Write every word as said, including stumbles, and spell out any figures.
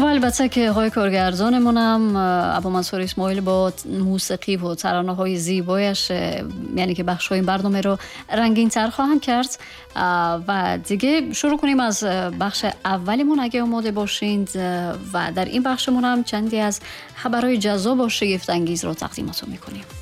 خب البته که آقای کارگردانمون هم ابو منصور اسماعیل با موسیقی و ترانه‌های زیبایش یعنی که بخش‌های برنامه رو رنگین تر خواهم کرد و دیگه شروع کنیم از بخش اولیمون اگه آماده باشید و در این بخشمون هم چندی از خبرهای جذاب و شگفت انگیز رو تقدیمتون می‌کنیم.